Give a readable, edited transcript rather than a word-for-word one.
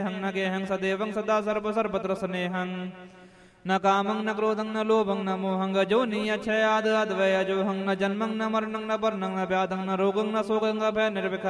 हं न गेहं सदेवं सदा सर्व सर्वत्र स्नेहं न कामं न क्रोधं न लोभं न मोहं गजो नियच्छयाद अद्वयजोहं न जन्मं न मरणं न वर्णं न व्याधं न रोगं न शोकं न भय निर्विकार